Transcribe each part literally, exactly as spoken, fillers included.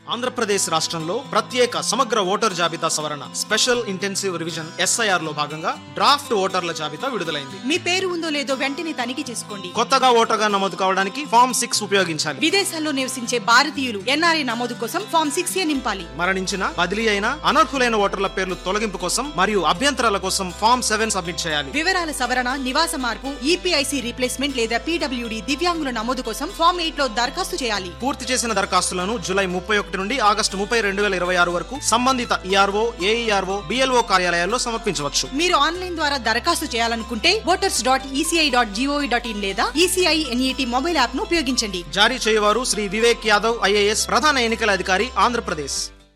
ఆంధ్రప్రదేశ్ రాష్ట్రంలో ప్రత్యేక సమగ్ర ఓటర్ జాబితా సవరణ స్పెషల్ ఇంటెన్సివ్ రివిజన్ ఎస్ఐఆర్ లో భాగంగా డ్రాఫ్ట్ ఓటర్ల జాబితా విడుదలైంది. మీ పేరు ఉందో లేదో వెంటనే తనిఖీ చేసుకోండి. కొత్తగా ఓటర్గా నమోదు కావడానికి ఫామ్ సిక్స్ ఉపయోగించాలి. విదేశాల్లో నివసించే భారతీయులు ఎన్ఆర్ఐ నమోదు కోసం ఫామ్ సిక్స్ ఏ నింపాలి. మరణించిన, బదిలీ అయిన అనర్హులైన ఓటర్ల పేర్లు తొలగింపు కోసం మరియు అభ్యంతరాల కోసం ఫామ్ సెవెన్ సబ్మిట్ చేయాలి. వివరాల సవరణ, నివాస మార్పు, ఈపీఐసి రీప్లేస్మెంట్ లేదా పీడబ్ల్యూడి దివ్యాంగుల నమోదు కోసం ఫామ్ ఎయిట్ లో దరఖాస్తు చేయాలి. పూర్తి చేసిన దరఖాస్తులను జూలై ముప్పై ఒకటి నుండి ఆగస్టు ముప్పై రెండు వేల ఇరవై ఆరు వరకు సంబంధిత ఈఆర్ఓ, ఏఈఆర్ఓ, బిఎల్ఓ కార్యాలయాల్లో సమర్పించవచ్చు. మీరు ఆన్లైన్ ద్వారా దరఖాస్తు చేయాలనుకుంటే voters dot ECI dot GOV dot in లేదా ఈసీఐ ఎన్ఈటీ మొబైల్ యాప్ ను ఉపయోగించండి. జారీ చేయవారు శ్రీ వివేక్ యాదవ్ ఐఏఎస్, ప్రధాన ఎన్నికల అధికారి, ఆంధ్రప్రదేశ్.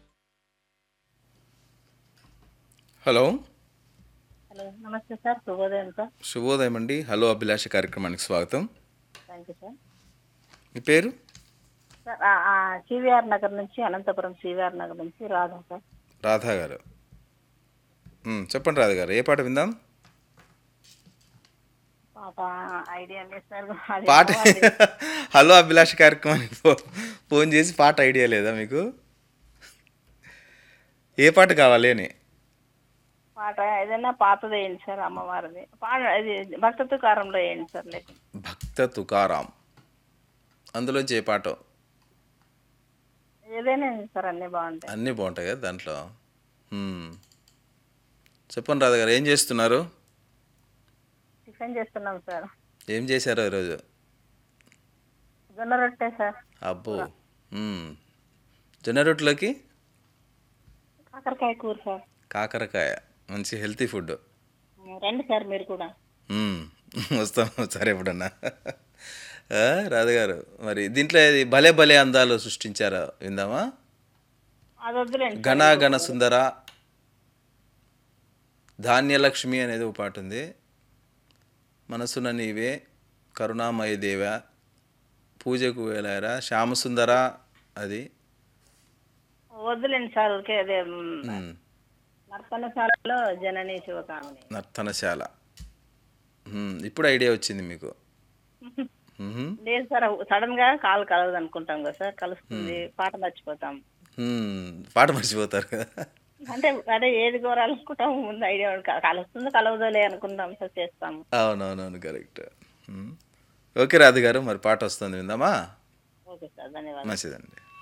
హలో హలో నమస్తే సార్, శుభోదయం సార్. శుభోదయం అండి. హలో అభిలాష కార్యక్రమానికి స్వాగతం. Thank you sir. మీ పేరు? సార్ సివిఆర్ నగర్ నుంచి, అనంతపురం సివిఆర్ నగర్ నుంచి రాధా సార్. రాధా గారు, మ్, చెప్పండి రాధా గారు, ఏ పాట విందాం? పాప ఐడియా లేదు సార్. అది పాట కావాలి. హలో అభిలాష కార్యక్రమానికి ఫో ఫోన్ చేసి పాట ఐడియా లేదా మీకు? ఏ పాట కావాలి అని? పాట ఏదైనా పాతది వేయండి సార్, అమ్మవారిది పాట. ఇది భక్త తుకారంలో వేయండి సార్. లేకపోతే భక్త తుకారాం, అందులోంచి ఏ పాట? ఏదైనా సార్, అన్నీ బాగుంటాయి. అన్నీ బాగుంటాయి కదా దాంట్లో. మ్. చెప్పండి రాధా గారు, ఏం చేస్తున్నారు? టిఫిన్ చేస్తున్నాం సార్. ఏం చేశారో ఈరోజు? జొన్న రొట్టె సార్. అబ్బో, మ్. జొన్న రొట్టెలోకి కాకరకాయ కూర సార్. కాకరకాయ, మంచి హెల్తీ ఫుడ్. రండి సార్ మీరు కూడా. మ్మ్. వస్తాం సరే ఎప్పుడన్నా. ఆ, రాధగారు, మరి దీంట్లో ఇది భలే భలే అందాలు సృష్టించారా విందామా? అది వద్దులేండి సార్. ఘన ఘన సుందర, ధాన్యలక్ష్మి అనేది ఒక పాట ఉంది. మనసున నీవే, కరుణామయ దేవ, పూజకు వేలారా, శ్యామసుందర, అది వద్దులేండి సార్. ఊరికే అదే మ్. నర్తనశాలలో జననీ శివకామిని. నర్తనశాల. మ్, ఇప్పుడు ఐడియా వచ్చింది మీకు? మ్మ్. లేదు సార్, సడన్ గా కాల్ కలవదు అనుకుంటాం కదా సార్, కలుస్తుంది, పాట మర్చిపోతాం. మ్మ్. పాట మర్చిపోతారు కదా. అంటే అదే ఏది కోరాలనుకుంటాం, ముందు ఐడియా కలుస్తుంది కలవదోలే అనుకుంటాం సార్, చేస్తాము. అవునవునవును, కరెక్ట్. మ్మ్. ఓకే రాధ గారు, మరి పాట వస్తుంది విందామా? ఓకే సార్, ధన్యవాదాలు. మంచిదండి.